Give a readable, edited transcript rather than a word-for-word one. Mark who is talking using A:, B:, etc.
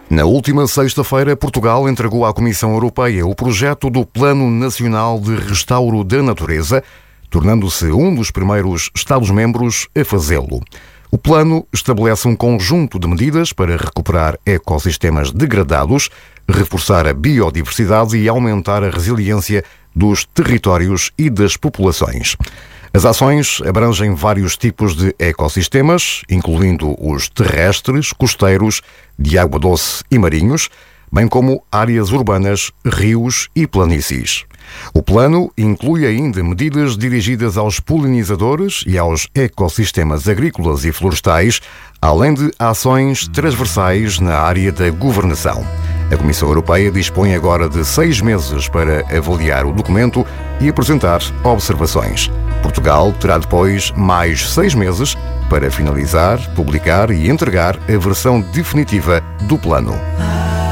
A: Na última sexta-feira, Portugal entregou à Comissão Europeia o projeto do Plano Nacional de Restauro da Natureza, tornando-se um dos primeiros Estados-membros a fazê-lo. O plano estabelece um conjunto de medidas para recuperar ecossistemas degradados, reforçar a biodiversidade e aumentar a resiliência dos territórios e das populações. As ações abrangem vários tipos de ecossistemas, incluindo os terrestres, costeiros, de água doce e marinhos, bem como áreas urbanas, rios e planícies. O plano inclui ainda medidas dirigidas aos polinizadores e aos ecossistemas agrícolas e florestais, além de ações transversais na área da governação. A Comissão Europeia dispõe agora de 6 meses para avaliar o documento e apresentar observações. Portugal terá depois mais 6 meses para finalizar, publicar e entregar a versão definitiva do plano.